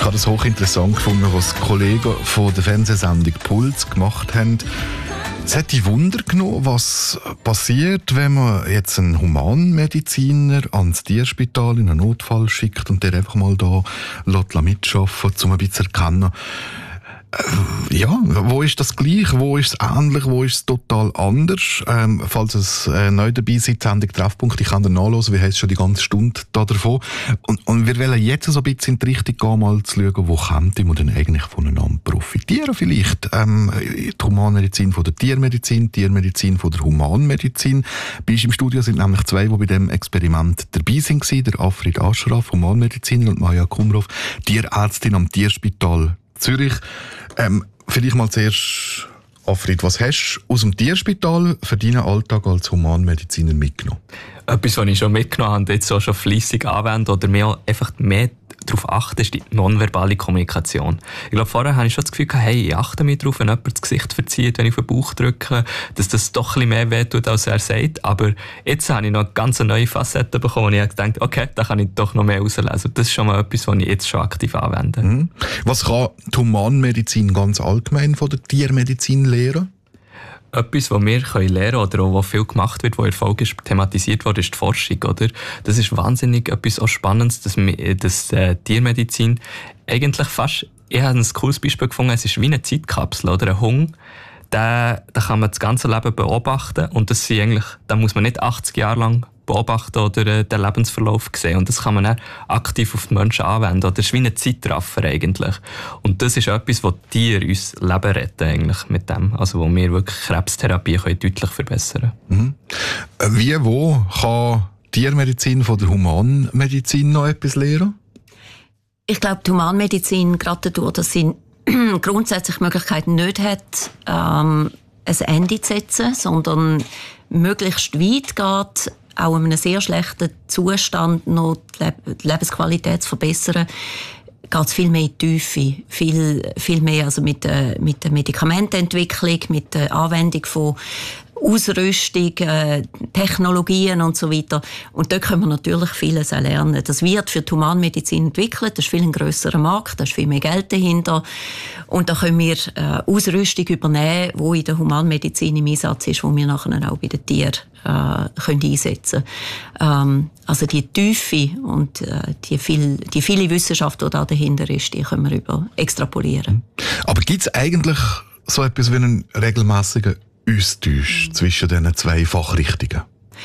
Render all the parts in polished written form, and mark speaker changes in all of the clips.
Speaker 1: habe das hochinteressant gefunden, was die Kollegen von der Fernsehsendung Puls gemacht haben. Es hat die Wunder genommen, was passiert, wenn man jetzt einen Humanmediziner ans Tierspital in einen Notfall schickt und der einfach mal da mitschaffen, um ein bisschen zu erkennen, wo ist das gleich, wo ist es ähnlich, wo ist es total anders. Falls es neu dabei seid, Sendung Treffpunkt, ich kann da nachhören, wir haben schon die ganze Stunde da davon. Und wir wollen jetzt so ein bisschen in die Richtung gehen, mal zu schauen, wo könnte man denn eigentlich voneinander profitieren vielleicht. Die Humanmedizin von der Tiermedizin, die Tiermedizin von der Humanmedizin. Bei uns im Studio sind nämlich zwei, die bei diesem Experiment dabei waren, der Afrid Ashraf, Humanmediziner, und Maja Kumrov, Tierärztin am Tierspital Zürich. Vielleicht mal zuerst, Afrid, was hast du aus dem Tierspital für deinen Alltag als Humanmediziner mitgenommen?
Speaker 2: Etwas, was ich schon mitgenommen habe und jetzt auch schon fleissig anwende oder mir einfach mehr darauf achten, ist die nonverbale Kommunikation. Ich glaube, vorher hatte ich schon das Gefühl, hey, ich achte mich darauf, wenn jemand das Gesicht verzieht, wenn ich auf den Bauch drücke, dass das doch ein bisschen mehr wehtut, als er sagt. Aber jetzt habe ich noch eine ganz neue Facette bekommen und ich habe gedacht, okay, da kann ich doch noch mehr rauslesen. Das ist schon mal etwas, was ich jetzt schon aktiv anwende.
Speaker 1: Mhm. Was kann die Humanmedizin ganz allgemein von der Tiermedizin lernen?
Speaker 2: Etwas, was wir lernen können oder auch was viel gemacht wird, wo erfolgreich thematisiert wurde, ist die Forschung. Oder? Das ist wahnsinnig etwas auch Spannendes, dass Tiermedizin eigentlich fast, ich habe ein cooles Beispiel gefunden, es ist wie eine Zeitkapsel oder ein Hund. Da kann man das ganze Leben beobachten und das sind eigentlich, da muss man nicht 80 Jahre lang beobachten oder den Lebensverlauf sehen. Und das kann man dann aktiv auf die Menschen anwenden. Oder das ist wie ein Zeitraffer eigentlich. Und das ist etwas, wo Tiere uns Leben retten eigentlich mit dem. Also wo wir wirklich Krebstherapie können deutlich verbessern können.
Speaker 1: Mhm. Wo kann Tiermedizin von der Humanmedizin noch etwas lernen?
Speaker 3: Ich glaube, die Humanmedizin, gerade dadurch, dass sie grundsätzlich Möglichkeiten nicht hat, ein Ende zu setzen, sondern möglichst weit geht, auch in einem sehr schlechten Zustand noch die Lebensqualität zu verbessern, geht es viel mehr in die Tiefe. Viel mehr also mit der Medikamentenentwicklung, mit der Anwendung von Ausrüstung, Technologien und so weiter. Und dort können wir natürlich vieles auch lernen. Das wird für die Humanmedizin entwickelt, das ist viel ein grösserer Markt, da ist viel mehr Geld dahinter. Und da können wir Ausrüstung übernehmen, die in der Humanmedizin im Einsatz ist, die wir nachher auch bei den Tieren können einsetzen können. Also die Tiefe und die viele Wissenschaft, die da dahinter ist, die können wir extrapolieren.
Speaker 1: Aber gibt es eigentlich so etwas wie einen regelmässigen Austausch zwischen diesen zwei Fachrichtungen?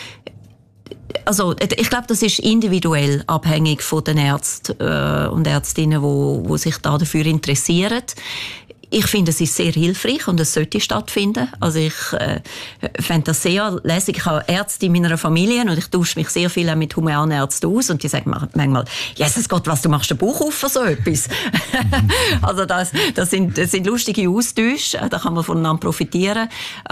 Speaker 3: Also, ich glaube, das ist individuell abhängig von den Ärzten und Ärztinnen, die sich dafür interessieren. Ich finde, es ist sehr hilfreich und es sollte stattfinden. Also ich fände das sehr lässig. Ich habe Ärzte in meiner Familie und ich tausche mich sehr viel mit Humanärzten aus und die sagen manchmal, Jesus Gott, was, du machst den Bauch auf für so etwas. Also das sind lustige Austausche, da kann man voneinander profitieren.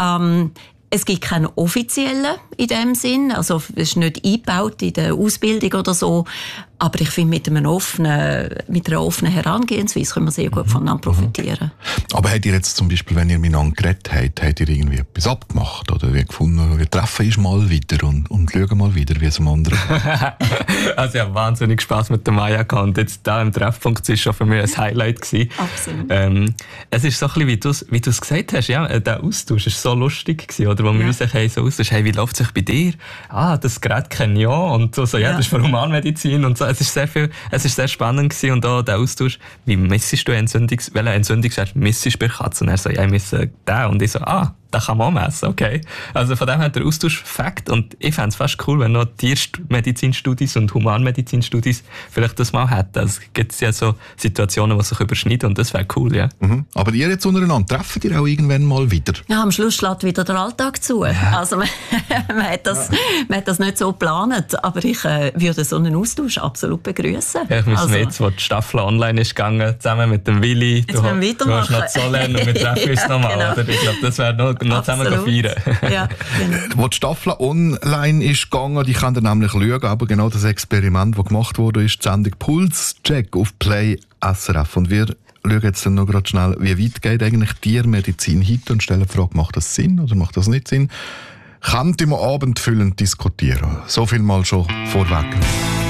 Speaker 3: Es gibt keinen offiziellen in dem Sinn, also es ist nicht eingebaut in der Ausbildung oder so, aber ich finde, mit einer offenen Herangehensweise können wir sehr gut voneinander profitieren.
Speaker 1: Aber habt ihr jetzt zum Beispiel, wenn ihr miteinander geredet habt ihr irgendwie etwas abgemacht oder wie gefunden, wir treffen uns mal wieder und schauen mal wieder, wie es am anderen
Speaker 2: Also ich habe wahnsinnig Spass mit der Maja gehabt und jetzt da im Treffpunkt war schon für mich ein Highlight gewesen.
Speaker 3: Absolut.
Speaker 2: Es ist so ein bisschen, wie du es gesagt hast, ja, der Austausch war so lustig gewesen, oder, wo wir uns so austauschen, hey, wie läuft es euch bei dir? Das Gerät kenne ich auch und so, ja, das ist für Humanmedizin und so. Es ist sehr spannend gewesen und auch der Austausch, wie messest du welchen Entzündungswert messest du bei Katzen? Und er so, ja, ich messe den und ich so, da kann man auch messen, okay. Also von dem her der Austausch Fakt und ich fände es fast cool, wenn noch Tiermedizinstudis und Humanmedizinstudis vielleicht das mal hätten. Also es gibt ja so Situationen, die sich überschneiden und das wäre cool, ja.
Speaker 1: Mhm. Aber ihr jetzt untereinander, treffen ihr auch irgendwann mal wieder?
Speaker 3: Ja, am Schluss schlägt wieder der Alltag zu. Also man hat das nicht so geplant, aber ich würde so einen Austausch absolut begrüßen.
Speaker 2: Ja, ich muss jetzt, wo die Staffel online ist gegangen, zusammen mit dem Willi, du hast noch zu lernen und wir treffen uns nochmal.
Speaker 3: Genau.
Speaker 2: Oder? Ich glaube, das wäre noch zusammen feiern.
Speaker 3: Ja, genau.
Speaker 1: Wo die Staffel online ist gegangen, die kann dann nämlich schauen, aber genau das Experiment, das gemacht wurde, ist die Sendung Pulscheck auf Play SRF. Und wir schauen jetzt dann noch gerade schnell, wie weit geht eigentlich Tiermedizin heute und stellen die Frage, macht das Sinn oder macht das nicht Sinn? Könnte man abendfüllend diskutieren. So viel mal schon vorweg.